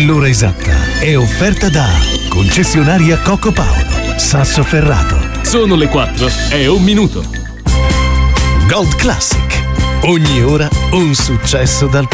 L'ora esatta è offerta da Concessionaria Coco Paolo, Sassoferrato. Sono le 4 e 1 minuto. Gold Classic. Ogni ora un successo dal